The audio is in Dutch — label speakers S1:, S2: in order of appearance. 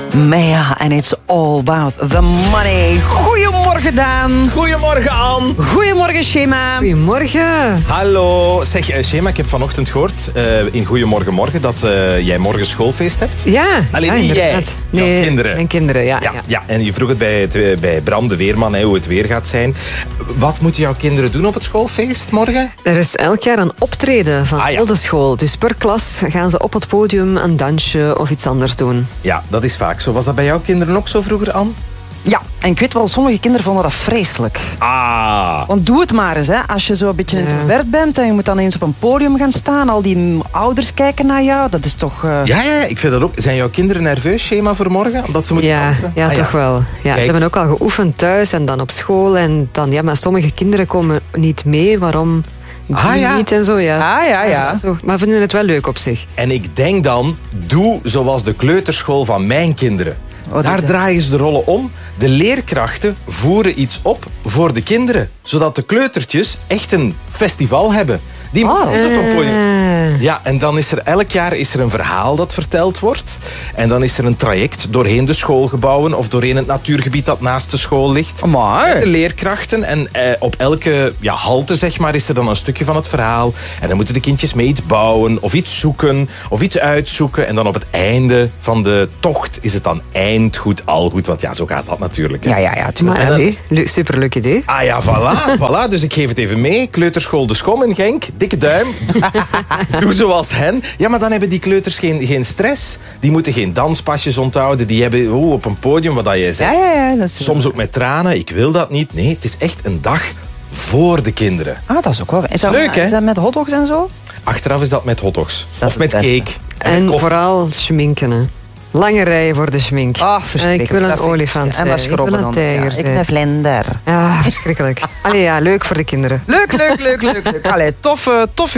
S1: Maya, and it's all about the money. Goedemorgen, Daan.
S2: Goedemorgen, Ann.
S1: Goedemorgen, Shema.
S3: Goedemorgen.
S2: Hallo. Zeg, Shema, ik heb vanochtend gehoord in Goedemorgen Morgen dat jij morgen schoolfeest hebt.
S3: Ja,
S2: Alleen
S3: ja,
S2: niet jij,
S3: inderdaad.
S2: jouw
S3: Nee,
S2: kinderen.
S3: mijn kinderen, ja.
S2: Ja, en je vroeg het bij Bram de Weerman, hoe het weer gaat zijn. Wat moeten jouw kinderen doen op het schoolfeest morgen?
S3: Er is elk jaar een optreden van heel de school. Dus per klas gaan ze op het podium een dansje of iets anders doen.
S2: Ja, dat is vaak zo. Was dat bij jouw kinderen ook zo vroeger, Ann?
S1: Ja, en ik weet wel, sommige kinderen vonden dat vreselijk.
S2: Ah.
S1: Want doe het maar eens, hè. Als je zo een beetje introvert bent en je moet dan eens op een podium gaan staan, al die ouders kijken naar jou, dat is toch...
S2: Ja, ik vind dat ook. Zijn jouw kinderen nerveus, Shema, voor morgen? Omdat ze moeten dansen?
S3: Ja, toch wel. Ja, ze hebben ook al geoefend thuis en dan op school. En dan, ja, maar sommige kinderen komen niet mee. Waarom niet en zo, ja.
S1: Ja.
S3: Zo, maar vinden het wel leuk op zich.
S2: En ik denk dan, doe zoals de kleuterschool van mijn kinderen. Daar draaien ze de rollen om. De leerkrachten voeren iets op voor de kinderen. Zodat de kleutertjes echt een festival hebben. Die moeten op een podium. Ja, en dan is er elk jaar een verhaal dat verteld wordt. En dan is er een traject doorheen de schoolgebouwen of doorheen het natuurgebied dat naast de school ligt. Met de leerkrachten. En op elke halte, zeg maar, is er dan een stukje van het verhaal. En dan moeten de kindjes mee iets bouwen of iets zoeken of iets uitzoeken. En dan op het einde van de tocht is het dan eindgoed, al goed. Want ja, zo gaat dat natuurlijk. Hè.
S1: Ja,
S3: Maar superleuk idee.
S2: Ah ja, voilà. Dus ik geef het even mee. Kleuterschool De Schom in Genk. Dikke duim. Doe zoals hen. Ja, maar dan hebben die kleuters geen stress. Die moeten geen danspasjes onthouden. Die hebben op een podium, wat dat jij zegt.
S1: Ja, dat is
S2: soms ook met tranen. Ik wil dat niet. Nee, het is echt een dag voor de kinderen.
S1: Ah, dat is ook wel... Is dat
S2: leuk, hè?
S1: Is dat met hotdogs en zo?
S2: Achteraf is dat met hotdogs.
S1: Dat
S2: of met
S1: beste.
S2: cake.
S3: En vooral schminken, hè. Lange rijen voor de schmink.
S1: Verschrikkelijk.
S3: Ik wil een olifant zijn.
S1: En
S3: Ik wil een tijger zijn.
S1: Ik ben vlinder.
S3: Ja, verschrikkelijk. Allee, ja, leuk voor de kinderen.
S1: Leuk. Allee, tof